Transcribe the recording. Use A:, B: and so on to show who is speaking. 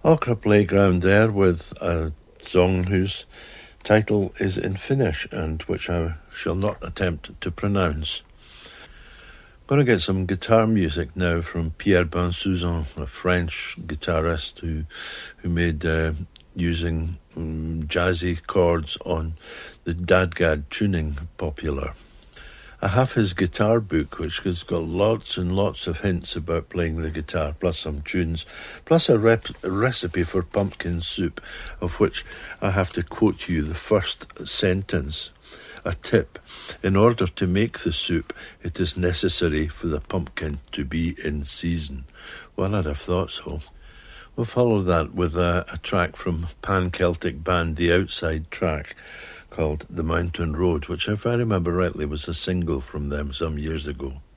A: Okra Playground there with a song whose title is in Finnish and which I shall not attempt to pronounce. I'm going to get some guitar music now from Pierre Bensoussan, a French guitarist who made using jazzy chords on the Dadgad tuning popular. I have his guitar book, which has got lots and lots of hints about playing the guitar, plus some tunes, plus a recipe for pumpkin soup, of which I have to quote you the first sentence. A tip: in order to make the soup, it is necessary for the pumpkin to be in season. Well, I'd have thought so. We'll follow that with a track from pan-Celtic band The Outside Track called The Mountain Road, which, if I remember rightly, was a single from them some years ago.